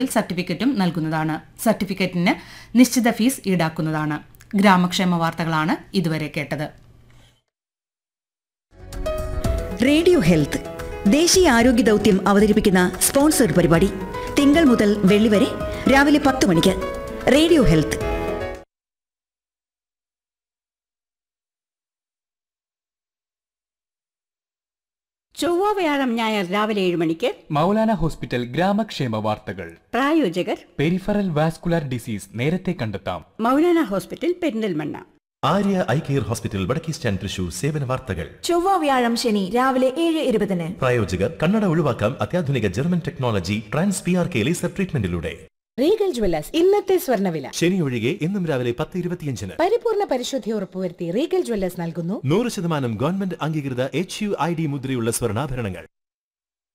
സർട്ടിഫിക്കറ്റും നൽകുന്നതാണ്. സർട്ടിഫിക്കറ്റിന് നിശ്ചിത ഫീസ് ഈടാക്കുന്നതാണ്. ഗ്രാമക്ഷേമ വാർത്തകളാണ് ഇതുവരെ കേട്ടത്. റേഡിയോ ഹെൽത്ത് ദേശീയ ആരോഗ്യ ദൗത്യം അവതരിപ്പിക്കുന്ന സ്പോൺസർഡ് പരിപാടി തിങ്കൾ മുതൽ വെള്ളി വരെ രാവിലെ 10 മണിക്ക്. Radio health. ചൊവ്വ വ്യാഴം ഞായർ രാവിലെ 7 മണിക്ക് മൗലാന ഹോസ്പിറ്റൽ ഗ്രാമക്ഷേമ വാർത്തകൾ. പ്രായോജകർ പെരിഫറൽ വാസ്കുലർ ഡിസീസ് നേരത്തെ കണ്ടെത്താം. Maulana hospital Perinthalmanna. Arya eye care hospital വടക്കേ സ്റ്റാൻഡ് തൃശൂർ. സേവന വാർത്തകൾ ചൊവ്വ വ്യാഴം ശനി രാവിലെ 7:20. പ്രായോജകർ കണ്ണട ഒഴിവാക്കാം അത്യാധുനിക German technology trans PRK laser ട്രീറ്റ്മെന്റിലൂടെ. Regal Jewellers ഇന്നത്തെ സ്വർണ്ണവില. ശനി ഒഴികെ ഇന്നും രാവിലെ 10:25. പരിപൂർണ പരിശുദ്ധി ഉറപ്പുവരുത്തി റീഗൽ ജ്വല്ലേഴ്സ് നൽകുന്നു 100% ഗവൺമെന്റ് അംഗീകൃത HUID മുദ്രയുള്ള സ്വർണ്ണാഭരണങ്ങൾ.